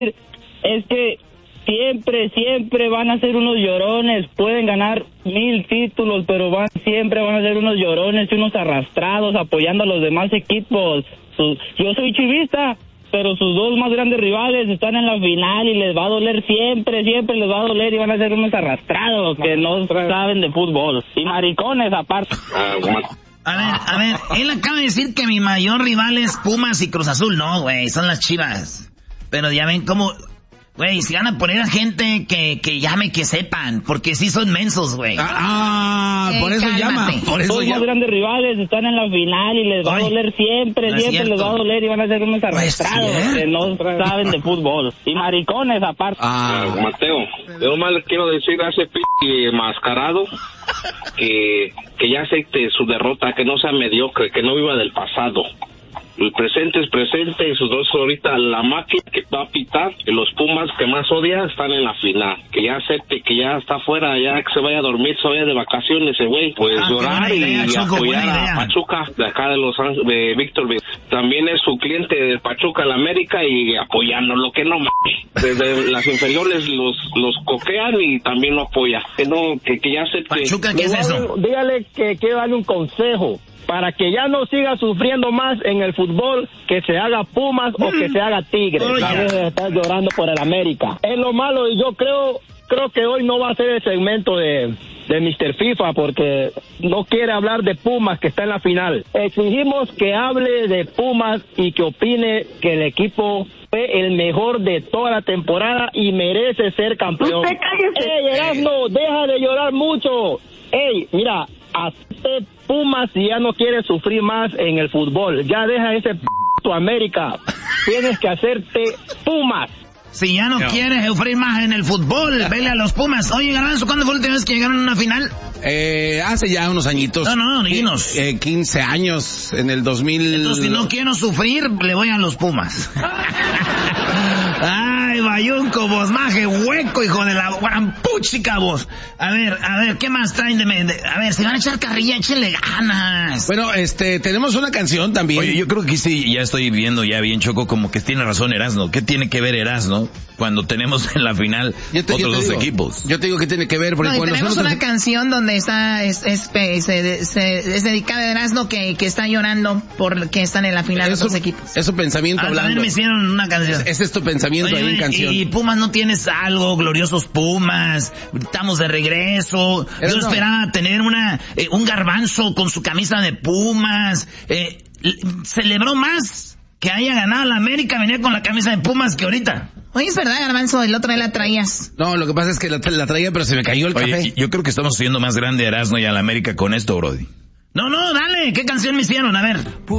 es que siempre van a ser unos llorones. Pueden ganar 1000 títulos, pero siempre van a ser unos llorones y unos arrastrados apoyando a los demás equipos. Yo soy chivista, pero sus dos más grandes rivales están en la final y les va a doler siempre les va a doler y van a ser unos arrastrados que no saben de fútbol. Y maricones aparte. A ver, él acaba de decir que mi mayor rival es Pumas y Cruz Azul. No, güey, son las Chivas. Pero ya ven cómo... Güey, si van a poner a gente que llame, que sepan, porque sí son mensos, güey. Por eso llama. Los más grandes rivales están en la final y les va a doler siempre les va a doler y van a ser unos arrastrados que no saben de fútbol. Y maricones aparte. Mateo, yo más le quiero decir a ese mascarado que ya acepte su derrota, que no sea mediocre, que no viva del pasado. El presente es presente y sus dos ahorita la máquina que va a pitar y los Pumas que más odia están en la final. Que ya acepte que ya está fuera, ya que se vaya a dormir, se vaya de vacaciones ese güey. Pues llorar y apoyar a Pachuca de acá de Víctor. También es su cliente de Pachuca al América y apoyándolo, que no mames. Desde las inferiores los coquean y también lo apoya. Que ya acepte. Pachuca, ¿qué es eso? Dígale que quiero darle un consejo. Para que ya no siga sufriendo más en el fútbol, que se haga Pumas o que se haga Tigres. De estar llorando por el América. Es lo malo y yo creo que hoy no va a ser el segmento de Mr. FIFA porque no quiere hablar de Pumas que está en la final. Exigimos que hable de Pumas y que opine que el equipo fue el mejor de toda la temporada y merece ser campeón. ¡Ey, Erasmo, deja de llorar mucho! ¡Ey, mira! Hazte Pumas si ya no quieres sufrir más en el fútbol. Ya deja ese tu América. Tienes que hacerte Pumas. Si ya no quieres sufrir más en el fútbol, vele a los Pumas. Oye, Garbanzo, ¿cuándo fue la última vez que llegaron a una final? Hace ya unos añitos. No, dinos. 15 años, en el 2000... Entonces, si no quiero sufrir, le voy a los Pumas. Ay, bayunco, vos, maje, hueco, hijo de la guampuchica, vos. A ver, ¿qué más traen a ver, si van a echar carrilla, échenle ganas. Bueno, tenemos una canción también. Oye, yo creo que sí, ya estoy viendo ya bien, Choco, como que tiene razón Erasmo. ¿Qué tiene que ver Erasmo cuando tenemos en la final otros dos equipos? Yo te digo que tiene que ver, porque cuando tenemos una canción donde está, es dedicada a Erasmo que está llorando porque están en la final los dos equipos. Es su pensamiento hablando. También me hicieron una canción. Ese es tu pensamiento. Ahí en canción. Y Pumas, ¿no tienes algo? Gloriosos Pumas, estamos de regreso. Yo esperaba tener un Garbanzo con su camisa de Pumas. Celebró más que haya ganado la América, venía con la camisa de Pumas que ahorita. Oye, es verdad, Garbanzo, el otro día la traías. No, lo que pasa es que la traía, pero se me cayó el café. Yo creo que estamos haciendo más grande a Erasmo y a la América con esto, brody. No, dale, ¿qué canción me hicieron? A ver.